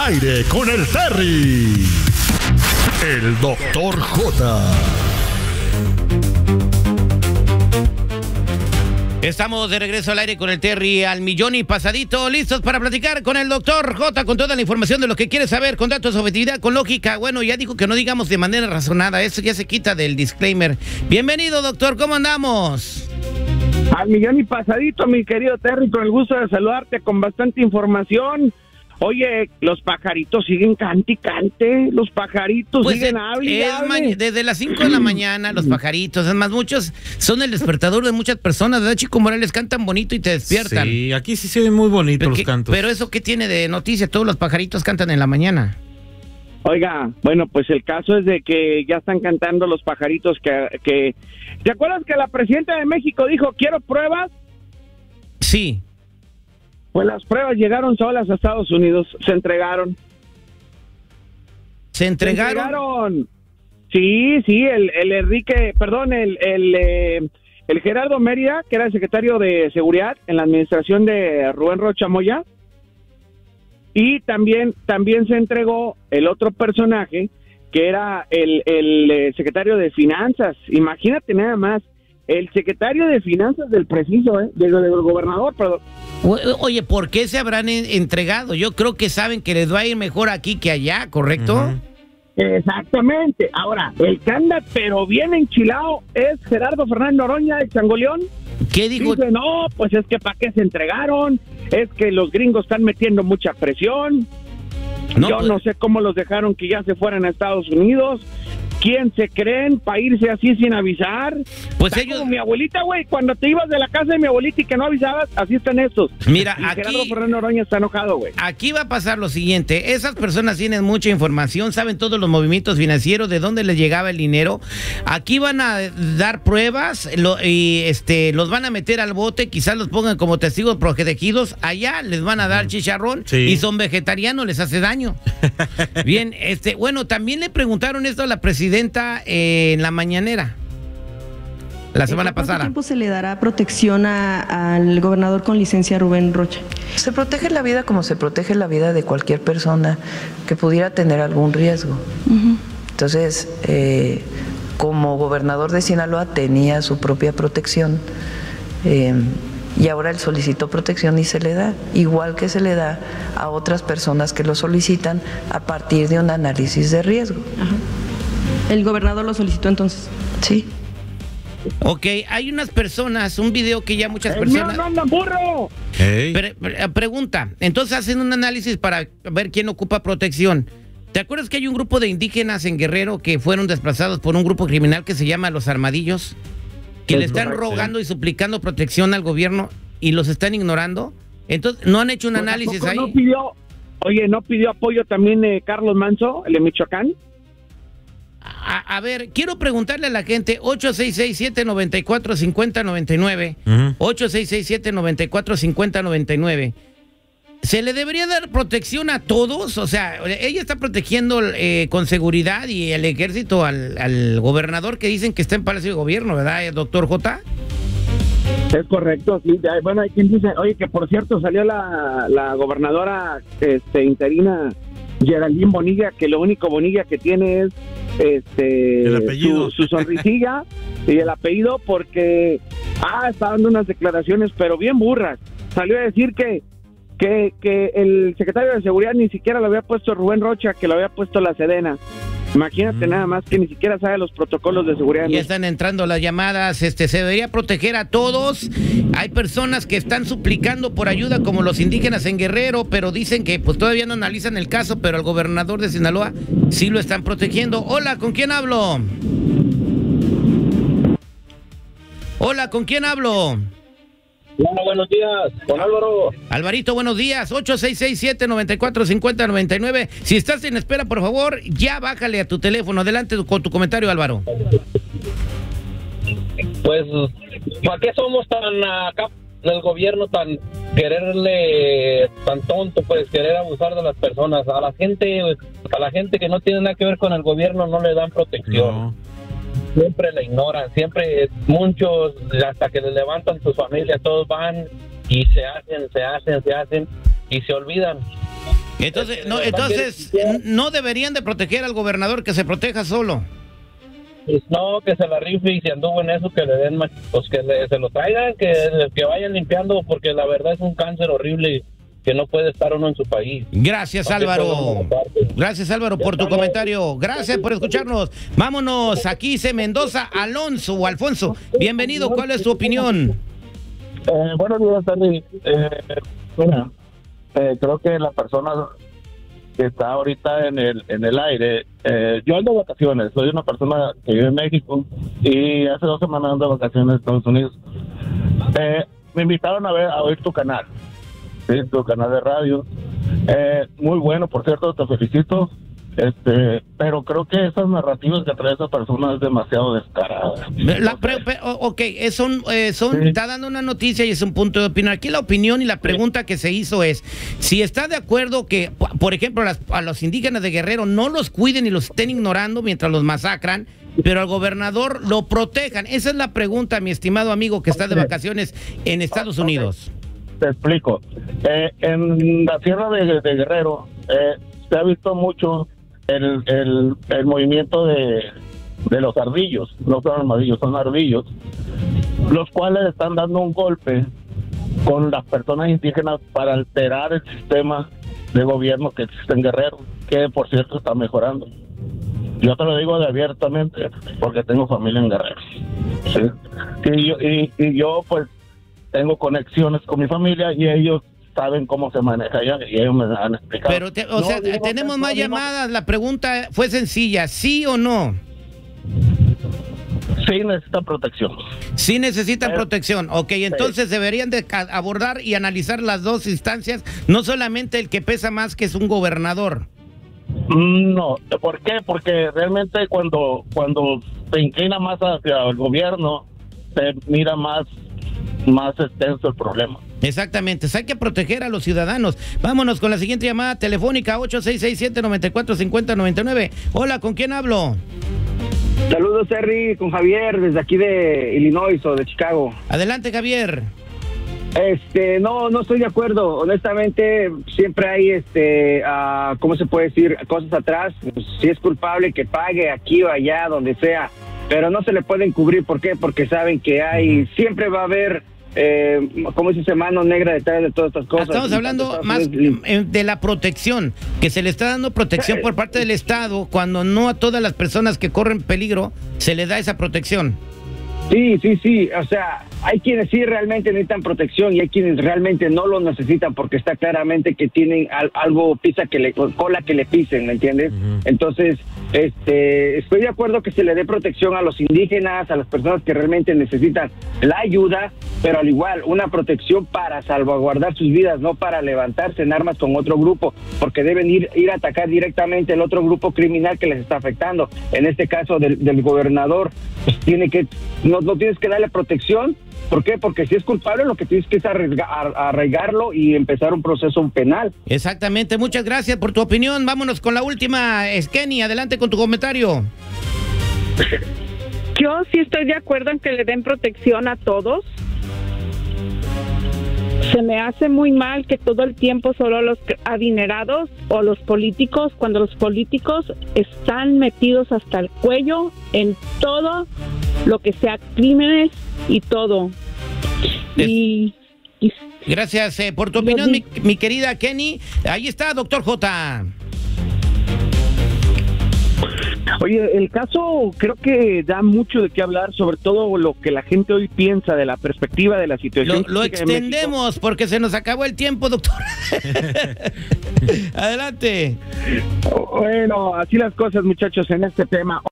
aire con el Terry. El Doctor J. Estamos de regreso al aire con el Terry al millón y pasadito, listos para platicar con el Doctor J con toda la información de lo que quiere saber, con datos, objetividad, con lógica. Bueno, ya dijo que no digamos de manera razonada, eso ya se quita del disclaimer. Bienvenido, doctor, ¿cómo andamos? Al millón y pasadito, mi querido Terry, con el gusto de saludarte con bastante información. Oye, los pajaritos siguen cante y cante, los pajaritos pues siguen hable. Desde las 5 de la mañana, los pajaritos, es más, muchos son el despertador de muchas personas, ¿verdad, Chico Morales? Cantan bonito y te despiertan. Sí, aquí sí se ven muy bonitos los cantos. Pero eso, ¿qué tiene de noticia? Todos los pajaritos cantan en la mañana. Oiga, bueno, pues el caso es de que ya están cantando los pajaritos que... ¿Te acuerdas que la presidenta de México dijo, quiero pruebas? Sí. Pues las pruebas llegaron solas a Estados Unidos, se entregaron. ¿Se entregaron? Sí, el Gerardo Mérida, que era el secretario de Seguridad en la administración de Rubén Rocha Moya, y también se entregó el otro personaje, que era el secretario de Finanzas. Imagínate nada más, el secretario de Finanzas del preciso, del gobernador, perdón. Oye, ¿por qué se habrán entregado? Yo creo que saben que les va a ir mejor aquí que allá, ¿correcto? Uh-huh. Exactamente. Ahora, el que anda pero bien enchilado es Gerardo Fernando Oroña de Changoleón. ¿Qué dijo? Dice, no, pues es que ¿para qué se entregaron? Es que los gringos están metiendo mucha presión. Yo no sé cómo los dejaron que ya se fueran a Estados Unidos. ¿Quién se creen para irse así sin avisar? Pues está ellos... como mi abuelita, güey, cuando te ibas de la casa de mi abuelita y que no avisabas, así están estos. Mira, y aquí... Gerardo Fernando Oroña está enojado, güey. Aquí va a pasar lo siguiente, esas personas tienen mucha información, saben todos los movimientos financieros, de dónde les llegaba el dinero. Aquí van a dar pruebas los van a meter al bote, quizás los pongan como testigos protegidos. Allá les van a dar chicharrón, sí. Y son vegetarianos, les hace daño. Bien, bueno, también le preguntaron esto a la presidenta en la mañanera la semana pasada. ¿Cuánto tiempo se le dará protección al gobernador con licencia Rubén Rocha? Se protege la vida como se protege la vida de cualquier persona que pudiera tener algún riesgo. Uh-huh. Entonces, como gobernador de Sinaloa tenía su propia protección, y ahora él solicitó protección y se le da, igual que se le da a otras personas que lo solicitan a partir de un análisis de riesgo. Ajá. ¿El gobernador lo solicitó entonces? Sí. Ok, hay unas personas, un video que ya muchas personas... ¡No, no, burro! Hey. Pregunta, entonces hacen un análisis para ver quién ocupa protección. ¿Te acuerdas que hay un grupo de indígenas en Guerrero que fueron desplazados por un grupo criminal que se llama Los Armadillos? Que le están rogando y suplicando protección al gobierno y los están ignorando. Entonces, ¿no han hecho un análisis ahí? ¿No pidió apoyo también Carlos Manso, el de Michoacán? A ver, quiero preguntarle a la gente, 866-794-5099, 866-794-5099, ¿se le debería dar protección a todos? O sea, ella está protegiendo con seguridad y el ejército al gobernador que dicen que está en Palacio de Gobierno, ¿verdad, doctor J? Es correcto, sí. Bueno, hay quien dice, oye, que por cierto salió la gobernadora interina Geraldine Bonilla, que lo único Bonilla que tiene es el apellido, su sonrisilla y el apellido, porque está dando unas declaraciones pero bien burras. Salió a decir que el secretario de Seguridad ni siquiera lo había puesto Rubén Rocha, que lo había puesto la Sedena. Imagínate nada más, que ni siquiera sabe los protocolos de seguridad. Ya están entrando las llamadas, se debería proteger a todos. Hay personas que están suplicando por ayuda, como los indígenas en Guerrero, pero dicen que pues todavía no analizan el caso, pero al gobernador de Sinaloa sí lo están protegiendo. Hola, ¿con quién hablo? Hola, ¿con quién hablo? Hola, buenos días, con Álvaro. Alvarito, buenos días, 866-794-5099. Si estás en espera, por favor, ya bájale a tu teléfono. Adelante con tu comentario, Álvaro. Pues, ¿para qué somos tan acá del gobierno, tan quererle, tan tonto, pues, querer abusar de las personas? A la gente que no tiene nada que ver con el gobierno no le dan protección. No. Siempre la ignoran, siempre muchos, hasta que les levantan sus familias, todos van y se hacen y se olvidan. Entonces, no deberían de proteger al gobernador, que se proteja solo. Pues no, que se la rife, y si anduvo en eso, que le den más, pues que se lo traigan, que vayan limpiando, porque la verdad es un cáncer horrible que no puede estar uno en su país. Gracias, Álvaro. Gracias, Álvaro, por tu comentario. Gracias por escucharnos. Vámonos, aquí dice Mendoza, Alonso o Alfonso. Bienvenido, ¿cuál es tu opinión? Buenos días, Tony. Bueno, creo que la persona que está ahorita en el aire, yo ando de vacaciones, soy una persona que vive en México y hace 2 semanas ando de vacaciones en Estados Unidos. Me invitaron a oír tu canal, ¿sí? Tu canal de radio, muy bueno, por cierto, te felicito. Pero creo que esas narrativas que trae esa persona es demasiado descarada. Está dando una noticia y es un punto de opinión. Aquí la opinión y la pregunta que se hizo es si está de acuerdo que, por ejemplo, a los indígenas de Guerrero no los cuiden y los estén ignorando mientras los masacran, pero al gobernador lo protejan. Esa es la pregunta, mi estimado amigo que está de vacaciones en Estados Unidos. Te explico. En la sierra de Guerrero se ha visto mucho el movimiento de los ardillos. No son armadillos, son ardillos, los cuales están dando un golpe con las personas indígenas para alterar el sistema de gobierno que existe en Guerrero, que por cierto está mejorando. Yo te lo digo abiertamente porque tengo familia en Guerrero, ¿sí? Y yo pues tengo conexiones con mi familia y ellos saben cómo se maneja allá y ellos me han explicado. Pero tenemos más llamadas. La pregunta fue sencilla, ¿sí o no? Sí necesitan protección. Sí necesitan protección. Ok, entonces deberían de abordar y analizar las dos instancias, no solamente el que pesa más, que es un gobernador. No, ¿por qué? Porque realmente cuando se inclina más hacia el gobierno, se mira más extenso el problema. Exactamente, hay que proteger a los ciudadanos. Vámonos con la siguiente llamada telefónica, 8667-945099. Hola, ¿con quién hablo? Saludos, Terry, con Javier, desde aquí de Illinois o de Chicago. Adelante, Javier. No estoy de acuerdo. Honestamente, siempre hay, ¿cómo se puede decir? Cosas atrás. Si es culpable, que pague aquí o allá, donde sea. Pero no se le pueden cubrir. ¿Por qué? Porque saben que siempre va a haber, ¿cómo se dice? Mano negra detrás de todas estas cosas. Estamos hablando más de la protección, que se le está dando protección por parte del Estado, cuando no a todas las personas que corren peligro se les da esa protección. Sí. O sea, hay quienes sí realmente necesitan protección y hay quienes realmente no lo necesitan porque está claramente que tienen algo cola que le pisen, ¿me entiendes? Entonces, estoy de acuerdo que se le dé protección a los indígenas, a las personas que realmente necesitan la ayuda, pero al igual, una protección para salvaguardar sus vidas, no para levantarse en armas con otro grupo, porque deben ir a atacar directamente el otro grupo criminal que les está afectando. En este caso del gobernador, pues no tienes que darle protección. ¿Por qué? Porque si es culpable, lo que tienes que es arraigarlo y empezar un proceso penal. Exactamente, muchas gracias por tu opinión. Vámonos con la última. Kenny, adelante con tu comentario. Yo sí estoy de acuerdo en que le den protección a todos. Se me hace muy mal que todo el tiempo solo los adinerados o los políticos, cuando los políticos están metidos hasta el cuello en todo lo que sea crímenes y todo. Gracias por tu opinión, mi querida Kenny. Ahí está, doctor J. Oye, el caso creo que da mucho de qué hablar, sobre todo lo que la gente hoy piensa de la perspectiva de la situación. Lo extendemos porque se nos acabó el tiempo, doctor. Adelante. Bueno, así las cosas, muchachos, en este tema.